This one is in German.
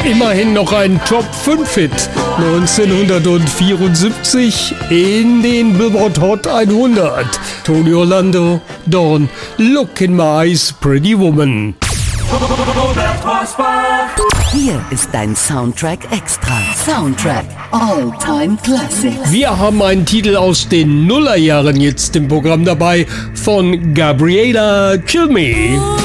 Immerhin noch ein Top-5-Hit 1974 in den Billboard Hot 100. Tony Orlando, Dawn, Look in My Eyes, Pretty Woman. Hier ist dein Soundtrack Extra. Soundtrack All-Time Classic. Wir haben einen Titel aus den Nullerjahren jetzt im Programm dabei von Gabriella Cilmi.